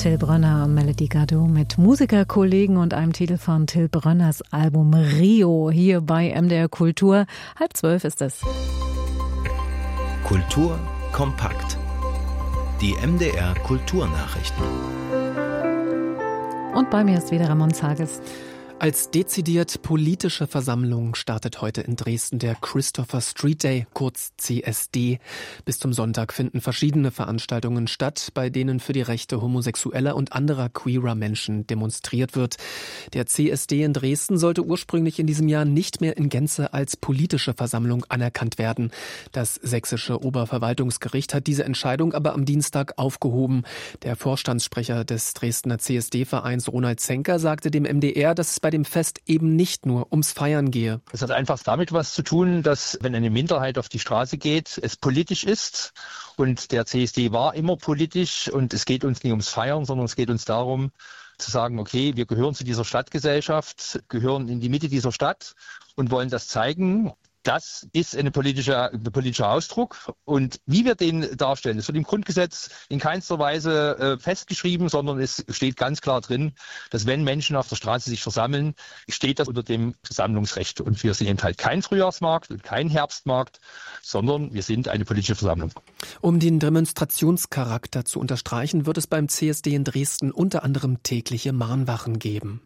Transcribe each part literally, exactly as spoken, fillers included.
Till Brönner und Melody Gardot mit Musikerkollegen und einem Titel von Till Brönners Album Rio hier bei M D R Kultur. Halb zwölf ist es. Kultur kompakt. Die M D R Kulturnachrichten. Und bei mir ist wieder Ramon Zages. Als dezidiert politische Versammlung startet heute in Dresden der Christopher Street Day, kurz C S D. Bis zum Sonntag finden verschiedene Veranstaltungen statt, bei denen für die Rechte homosexueller und anderer queerer Menschen demonstriert wird. Der C S D in Dresden sollte ursprünglich in diesem Jahr nicht mehr in Gänze als politische Versammlung anerkannt werden. Das sächsische Oberverwaltungsgericht hat diese Entscheidung aber am Dienstag aufgehoben. Der Vorstandssprecher des Dresdner C S D-Vereins Ronald Zenker sagte dem M D R, dass es bei dem Fest eben nicht nur ums Feiern gehe. Es hat einfach damit was zu tun, dass wenn eine Minderheit auf die Straße geht, es politisch ist. Und der C S D war immer politisch und es geht uns nicht ums Feiern, sondern es geht uns darum, zu sagen, okay, wir gehören zu dieser Stadtgesellschaft, gehören in die Mitte dieser Stadt und wollen das zeigen. Das ist ein politischer, ein politischer Ausdruck. Und wie wir den darstellen, das wird im Grundgesetz in keinster Weise äh, festgeschrieben, sondern es steht ganz klar drin, dass wenn Menschen auf der Straße sich versammeln, steht das unter dem Versammlungsrecht. Und wir sind eben halt kein Frühjahrsmarkt und kein Herbstmarkt, sondern wir sind eine politische Versammlung. Um den Demonstrationscharakter zu unterstreichen, wird es beim C S D in Dresden unter anderem tägliche Mahnwachen geben.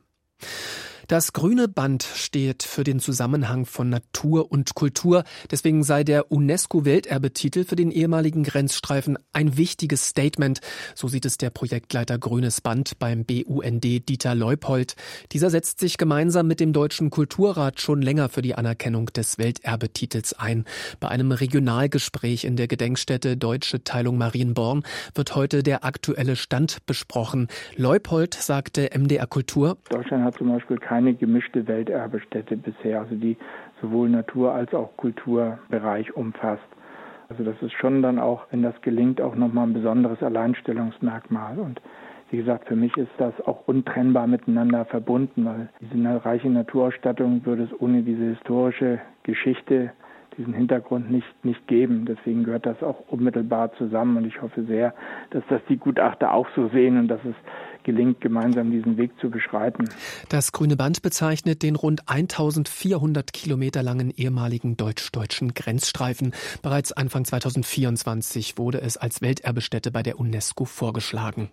Das grüne Band steht für den Zusammenhang von Natur und Kultur. Deswegen sei der UNESCO-Welterbetitel für den ehemaligen Grenzstreifen ein wichtiges Statement. So sieht es der Projektleiter Grünes Band beim B U N D Dieter Leupold. Dieser setzt sich gemeinsam mit dem Deutschen Kulturrat schon länger für die Anerkennung des Welterbetitels ein. Bei einem Regionalgespräch in der Gedenkstätte Deutsche Teilung Marienborn wird heute der aktuelle Stand besprochen. Leupold sagte M D R Kultur: Deutschland hat zum Beispiel keine eine gemischte Welterbestätte bisher, also die sowohl Natur- als auch Kulturbereich umfasst. Also das ist schon dann auch, wenn das gelingt, auch nochmal ein besonderes Alleinstellungsmerkmal. Und wie gesagt, für mich ist das auch untrennbar miteinander verbunden, weil diese reiche Naturausstattung würde es ohne diese historische Geschichte, diesen Hintergrund nicht, nicht geben. Deswegen gehört das auch unmittelbar zusammen und ich hoffe sehr, dass das die Gutachter auch so sehen und dass es gelingt, gemeinsam diesen Weg zu beschreiten. Das Grüne Band bezeichnet den rund eintausendvierhundert Kilometer langen ehemaligen deutsch-deutschen Grenzstreifen. Bereits Anfang zweitausendvierundzwanzig wurde es als Welterbestätte bei der UNESCO vorgeschlagen.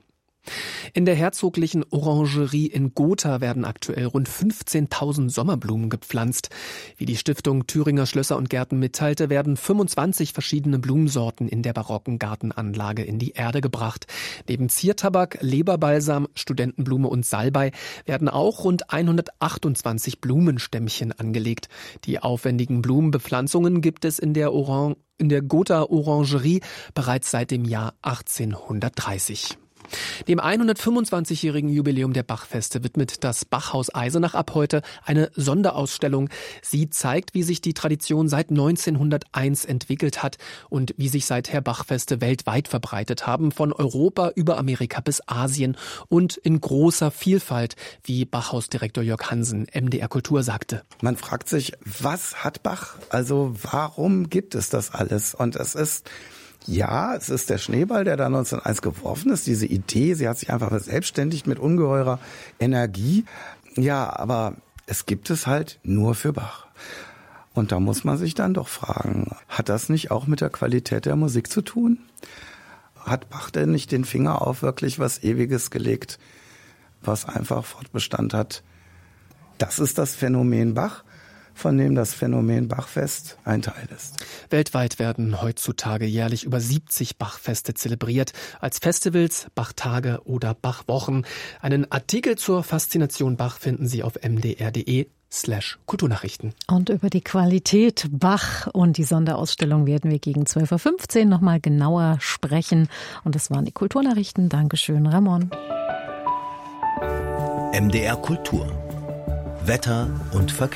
In der herzoglichen Orangerie in Gotha werden aktuell rund fünfzehntausend Sommerblumen gepflanzt. Wie die Stiftung Thüringer Schlösser und Gärten mitteilte, werden fünfundzwanzig verschiedene Blumensorten in der barocken Gartenanlage in die Erde gebracht. Neben Ziertabak, Leberbalsam, Studentenblume und Salbei werden auch rund hundertachtundzwanzig Blumenstämmchen angelegt. Die aufwendigen Blumenbepflanzungen gibt es in der Oran- in der Gotha Orangerie bereits seit dem Jahr achtzehnhundertdreißig. Dem hundertfünfundzwanzigjährigen Jubiläum der Bachfeste widmet das Bachhaus Eisenach ab heute eine Sonderausstellung. Sie zeigt, wie sich die Tradition seit neunzehnhunderteins entwickelt hat und wie sich seither Bachfeste weltweit verbreitet haben, von Europa über Amerika bis Asien und in großer Vielfalt, wie Bachhausdirektor Jörg Hansen M D R Kultur sagte. Man fragt sich, was hat Bach? Also warum gibt es das alles? Und es ist Ja, es ist der Schneeball, der da neunzehnhunderteins geworfen ist, diese Idee, sie hat sich einfach verselbstständigt mit ungeheurer Energie. Ja, aber es gibt es halt nur für Bach. Und da muss man sich dann doch fragen, hat das nicht auch mit der Qualität der Musik zu tun? Hat Bach denn nicht den Finger auf wirklich was Ewiges gelegt, was einfach Fortbestand hat? Das ist das Phänomen Bach, von dem das Phänomen Bachfest ein Teil ist. Weltweit werden heutzutage jährlich über siebzig Bachfeste zelebriert, als Festivals, Bachtage oder Bachwochen. Einen Artikel zur Faszination Bach finden Sie auf m d r punkt d e slash Kulturnachrichten. Und über die Qualität Bach und die Sonderausstellung werden wir gegen zwölf Uhr fünfzehn nochmal genauer sprechen. Und das waren die Kulturnachrichten. Dankeschön, Ramon. M D R Kultur. Wetter und Verkehr.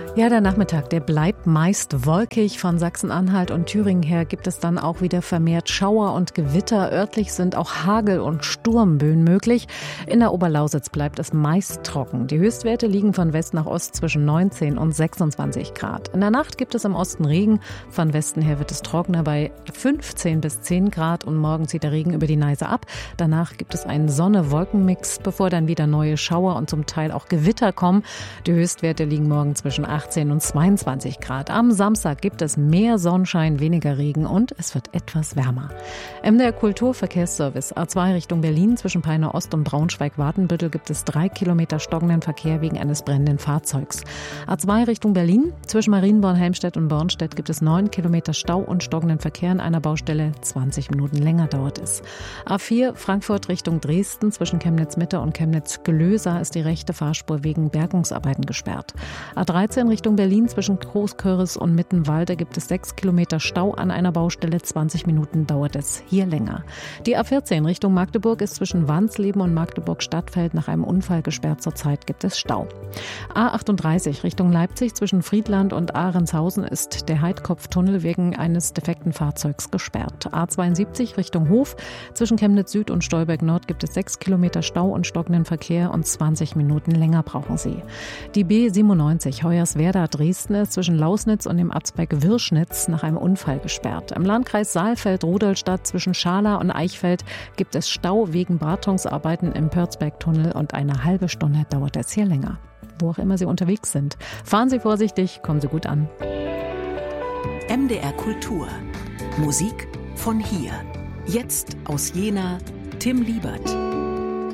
Ja, der Nachmittag, der bleibt meist wolkig. Von Sachsen-Anhalt und Thüringen her gibt es dann auch wieder vermehrt Schauer und Gewitter. Örtlich sind auch Hagel- und Sturmböen möglich. In der Oberlausitz bleibt es meist trocken. Die Höchstwerte liegen von West nach Ost zwischen neunzehn und sechsundzwanzig Grad. In der Nacht gibt es im Osten Regen. Von Westen her wird es trockener bei fünfzehn bis zehn Grad und morgen zieht der Regen über die Neise ab. Danach gibt es einen Sonne-Wolken-Mix, bevor dann wieder neue Schauer und zum Teil auch Gewitter kommen. Die Höchstwerte liegen morgen zwischen achtzehn und zweiundzwanzig Grad. Am Samstag gibt es mehr Sonnenschein, weniger Regen und es wird etwas wärmer. M D R Kulturverkehrsservice A zwei Richtung Berlin zwischen Peine Ost und Braunschweig-Watenbüttel gibt es drei Kilometer stockenden Verkehr wegen eines brennenden Fahrzeugs. A zwei Richtung Berlin zwischen Marienborn-Helmstedt und Bornstedt gibt es neun Kilometer Stau und stockenden Verkehr an einer Baustelle. zwanzig Minuten länger dauert es. A vier Frankfurt Richtung Dresden zwischen Chemnitz-Mitte und Chemnitz-Glösa ist die rechte Fahrspur wegen Bergungsarbeiten gesperrt. A dreizehn Richtung Berlin zwischen Großköris und Mittenwalde gibt es sechs Kilometer Stau an einer Baustelle. zwanzig Minuten dauert es hier länger. Die A vierzehn Richtung Magdeburg ist zwischen Wansleben und Magdeburg-Stadtfeld nach einem Unfall gesperrt. Zurzeit gibt es Stau. A achtunddreißig Richtung Leipzig zwischen Friedland und Ahrenshausen ist der Heidkopftunnel wegen eines defekten Fahrzeugs gesperrt. A zweiundsiebzig Richtung Hof zwischen Chemnitz Süd und Stolberg Nord gibt es sechs Kilometer Stau und stockenden Verkehr und zwanzig Minuten länger brauchen Sie. Die B siebenundneunzig Hoyerswerda Dresden ist zwischen Lausnitz und dem Abzweig Wirschnitz nach einem Unfall gesperrt. Im Landkreis Saalfeld-Rudolstadt zwischen Schala und Eichfeld gibt es Stau wegen Wartungsarbeiten im Pörzbergtunnel und eine halbe Stunde dauert es hier länger. Wo auch immer Sie unterwegs sind. Fahren Sie vorsichtig, kommen Sie gut an. M D R Kultur. Musik von hier. Jetzt aus Jena, Tim Liebert.